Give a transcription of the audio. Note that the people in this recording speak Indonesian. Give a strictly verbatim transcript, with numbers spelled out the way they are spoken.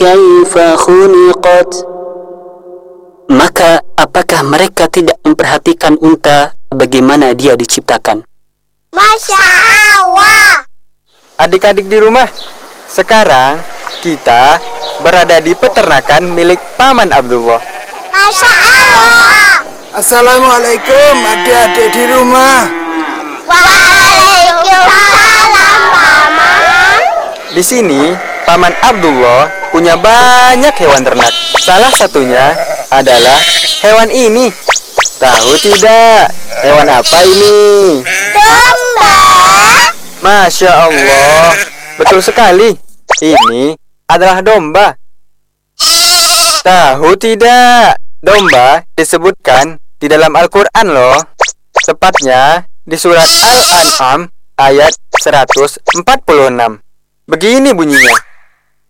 كيف خلقت. Maka apakah mereka tidak memperhatikan unta bagaimana dia diciptakan? Masya Allah. Adik-adik di rumah, sekarang kita berada di peternakan milik Paman Abdullah. Masya Allah. Assalamualaikum adik-adik di rumah. Waalaikumsalam, Paman. Di sini, Paman Abdullah punya banyak hewan ternak. Salah satunya adalah hewan ini. Tahu tidak, hewan apa ini? Domba. Masya Allah, betul sekali. Ini adalah domba. Tahu tidak, domba disebutkan di dalam Al-Quran loh. Tepatnya di surat Al-An'am ayat seratus empat puluh enam. Begini bunyinya.